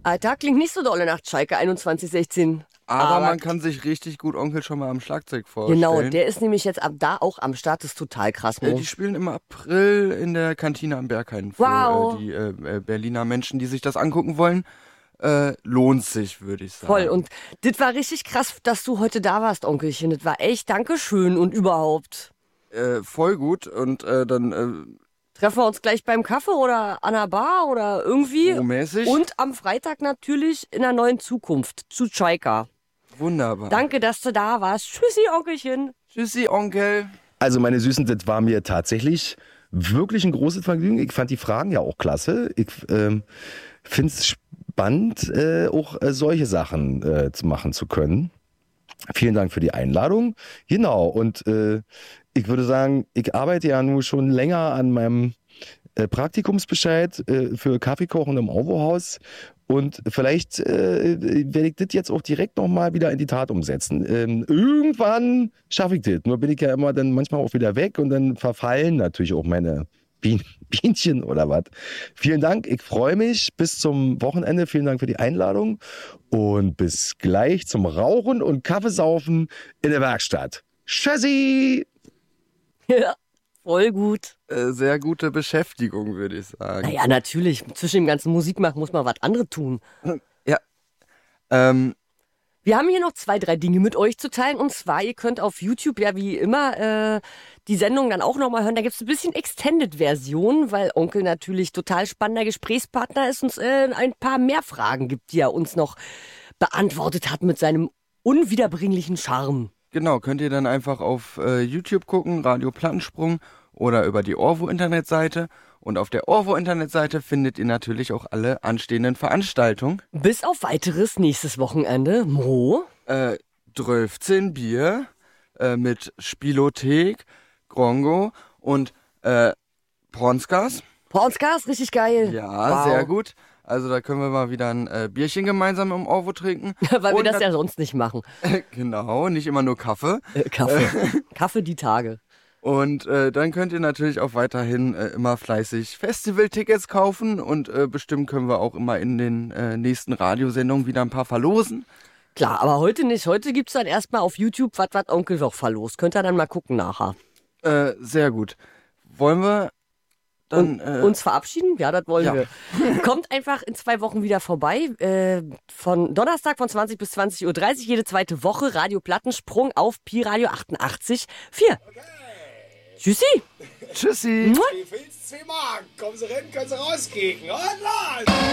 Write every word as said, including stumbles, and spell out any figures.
Alter, klingt nicht so dolle nach Schalke einundzwanzig sechzehn. Aber, Aber man kann sich richtig gut Onkel schon mal am Schlagzeug vorstellen. Genau, der ist nämlich jetzt ab da auch am Start, das ist total krass. Äh, Mo. die spielen im April in der Kantine am Berghain für Wow. äh, die äh, Berliner Menschen, die sich das angucken wollen. Äh, lohnt sich, würde ich sagen. Voll, und das war richtig krass, dass du heute da warst, Onkelchen. Das war echt Dankeschön und überhaupt. Äh, voll gut und äh, dann äh, Treffen wir uns gleich beim Kaffee oder an der Bar oder irgendwie. so mäßig. Und am Freitag natürlich in der neuen Zukunft zu Chaika. Wunderbar. Danke, dass du da warst. Tschüssi, Onkelchen. Tschüssi, Onkel. Also meine Süßen, das war mir tatsächlich wirklich ein großes Vergnügen. Ich fand die Fragen ja auch klasse. Ich ähm, finde es spannend, äh, auch äh, solche Sachen äh, zu machen zu können. Vielen Dank für die Einladung. Genau, und äh, ich würde sagen, ich arbeite ja nun schon länger an meinem äh, Praktikumsbescheid äh, für Kaffeekochen im Ovo-Haus. Und vielleicht äh, werde ich das jetzt auch direkt nochmal wieder in die Tat umsetzen. Ähm, irgendwann schaffe ich das. Nur bin ich ja immer dann manchmal auch wieder weg und dann verfallen natürlich auch meine Bien- Bienchen oder was. Vielen Dank, ich freue mich. Bis zum Wochenende. Vielen Dank für die Einladung. Und bis gleich zum Rauchen und Kaffeesaufen in der Werkstatt. Tschüssi! Ja, voll gut. Äh, sehr gute Beschäftigung, würde ich sagen. Naja, natürlich. Zwischen dem ganzen Musikmachen muss man was anderes tun. Ja. Ähm, Wir haben hier noch zwei, drei Dinge mit euch zu teilen. Und zwar, ihr könnt auf YouTube ja wie immer äh, die Sendung dann auch nochmal hören. Da gibt es ein bisschen Extended-Version, weil Onkel natürlich total spannender Gesprächspartner ist und es äh, ein paar mehr Fragen gibt, die er uns noch beantwortet hat mit seinem unwiederbringlichen Charme. genau, könnt ihr dann einfach auf äh, YouTube gucken, Radio Plattensprung oder über die Orvo-Internetseite. Und auf der Orvo-Internetseite findet ihr natürlich auch alle anstehenden Veranstaltungen. Bis auf weiteres nächstes Wochenende. Mo? Äh, dreißehn Bier äh, mit Spielothek, Grongo und äh, Pronskas. Pornscars, richtig geil. Ja, Wow. sehr gut. Also da können wir mal wieder ein äh, Bierchen gemeinsam im Orvo trinken. Weil wir Und das nat- ja sonst nicht machen. Genau, nicht immer nur Kaffee. Äh, Kaffee. Kaffee die Tage. Und äh, dann könnt ihr natürlich auch weiterhin äh, immer fleißig Festivaltickets kaufen und äh, bestimmt können wir auch immer in den äh, nächsten Radiosendungen wieder ein paar verlosen. Klar, aber heute nicht. Heute gibt's dann erstmal auf YouTube was, was Onkel doch verlost. Könnt ihr dann mal gucken nachher. Äh, sehr gut. Wollen wir dann... Und äh, uns verabschieden? Ja, das wollen ja. wir. Kommt einfach in zwei Wochen wieder vorbei. Äh, von Donnerstag von zwanzig bis zwanzig Uhr dreißig, jede zweite Woche. Radio Plattensprung auf Pi Radio achtundachtzig Komma vier. Tschüssi. Tschüssi. Wie findest du zwei Mark? Kommen Sie rein, können Sie rauskicken. Und los!